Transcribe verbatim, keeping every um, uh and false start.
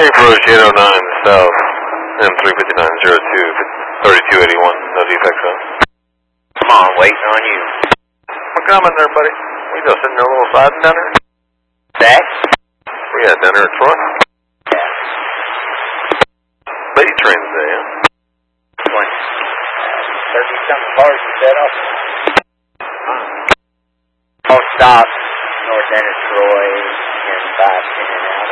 Hey, approach eight oh nine south, M three fifty-nine zero two, thirty-two eighty-one, no defects, huh? Come on, waiting on you. We're coming there, buddy. We just sitting there a little siding down there. Zach? Where you at, down there at Troy? Yeah. Bay train today, huh? twenty. thirty-something cars you set up. Huh. All stops, north end of Troy, and five ten out.